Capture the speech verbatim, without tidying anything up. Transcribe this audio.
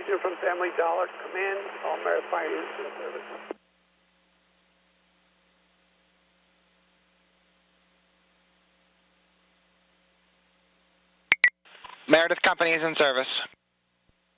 Commissioner from Family Dollar. Come in. All Meredith Finance in service. Meredith Company is in service.